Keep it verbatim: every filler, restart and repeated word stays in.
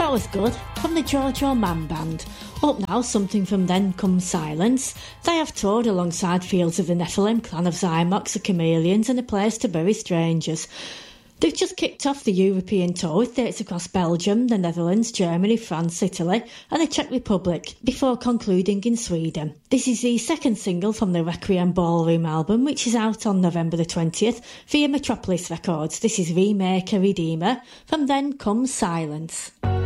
That was good, from the Jojo Man Band. Up now, something from Then Comes Silence. They have toured alongside Fields of the Nephilim, Clan of Zymox, The Chameleons and A Place to Bury Strangers. They've just kicked off the European tour with dates across Belgium, the Netherlands, Germany, France, Italy and the Czech Republic, before concluding in Sweden. This is the second single from the Requiem Ballroom album, which is out on November the twentieth via Metropolis Records. This is Remaker Redeemer from Then Comes Silence.